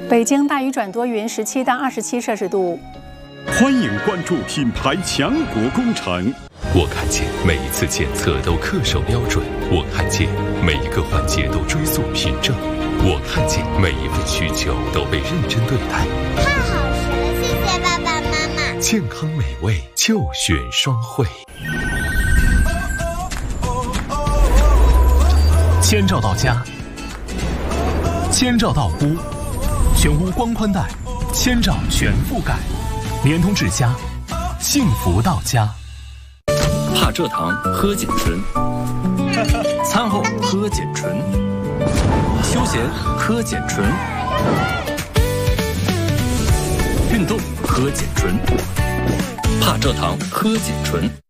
北京大雨转多云，17到27摄氏度。 欢迎关注品牌强国工程。 我看见每一次检测都恪守标准，我看见每一个环节都追溯凭证，我看见每一份需求都被认真对待。 太好吃了，谢谢爸爸妈妈。 健康美味就选双汇。千兆到家，千兆到屋，全屋光宽带，千兆全覆盖，联通至家，幸福到家。 帕蔗糖喝碱醇，餐后喝碱醇，休闲喝碱醇，运动喝碱醇，帕蔗糖喝碱醇。